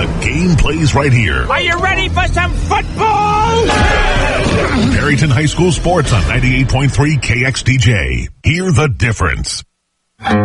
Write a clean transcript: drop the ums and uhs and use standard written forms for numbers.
The game plays right here. Are you ready for some football? Barrington High School Sports on 98.3 KXDJ. Hear the difference.